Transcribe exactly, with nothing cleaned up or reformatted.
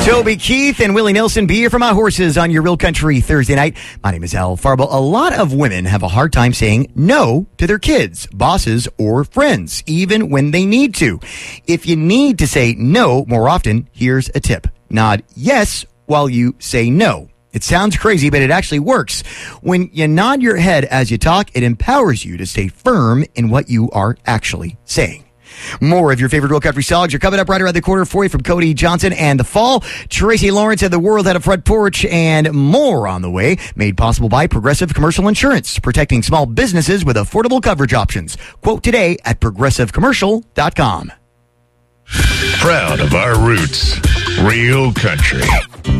Toby Keith and Willie Nelson, Be Here for My Horses on your Real Country Thursday night. My name is Al Farbo. A lot of women have a hard time saying no to their kids, bosses, or friends, even when they need to. If you need to say no more often, here's a tip. Nod yes while you say no. It sounds crazy, but it actually works. When you nod your head as you talk, it empowers you to stay firm in what you are actually saying. More of your favorite Real Country songs are coming up right around the corner for you from Cody Johnson and The Fall, Tracy Lawrence and The World Had a Front Porch, and more on the way. Made possible by Progressive Commercial Insurance, protecting small businesses with affordable coverage options. Quote today at progressive commercial dot com. Proud of our roots, Real Country.